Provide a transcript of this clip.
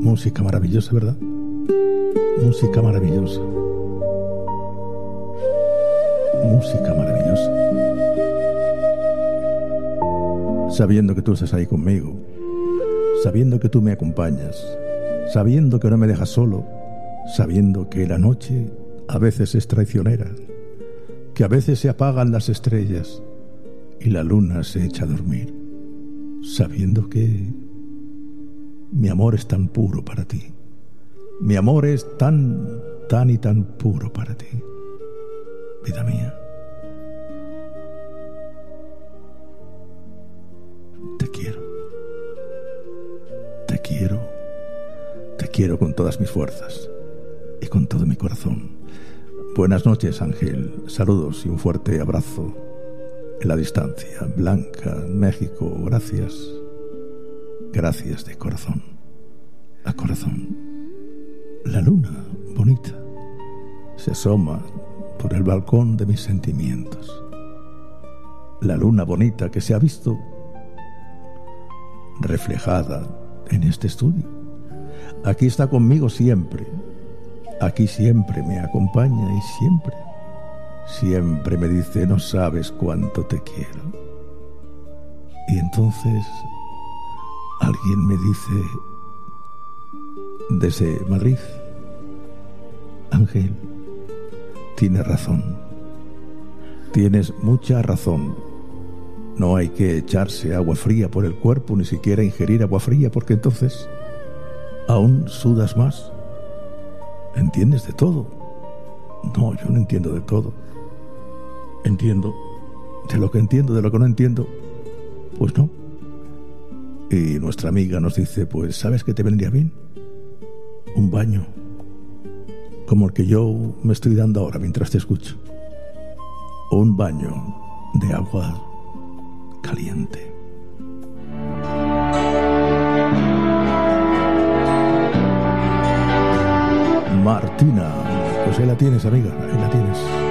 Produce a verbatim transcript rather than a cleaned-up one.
Música maravillosa, ¿verdad? Música maravillosa. Música maravillosa. Sabiendo que tú estás ahí conmigo, sabiendo que tú me acompañas, sabiendo que no me dejas solo, sabiendo que la noche a veces es traicionera, que a veces se apagan las estrellas y la luna se echa a dormir, sabiendo que mi amor es tan puro para ti, mi amor es tan, tan y tan puro para ti, vida mía. Te quiero, te quiero, te quiero con todas mis fuerzas y con todo mi corazón. Buenas noches, Ángel, saludos y un fuerte abrazo en la distancia. Blanca, México, gracias, gracias de corazón a corazón. La luna bonita se asoma por el balcón de mis sentimientos. La luna bonita que se ha visto reflejada en este estudio. Aquí está conmigo siempre. Aquí siempre me acompaña y siempre, siempre me dice: no sabes cuánto te quiero. Y entonces alguien me dice desde Madrid: Ángel, tienes razón. Tienes mucha razón. No hay que echarse agua fría por el cuerpo, ni siquiera ingerir agua fría, porque entonces aún sudas más. ¿Entiendes de todo? No, yo no entiendo de todo. Entiendo de lo que entiendo, de lo que no entiendo, pues no. Y nuestra amiga nos dice: pues ¿sabes qué te vendría bien? Un baño como el que yo me estoy dando ahora mientras te escucho. Un baño de agua caliente. Martina, pues ahí la tienes, amiga, ahí la tienes.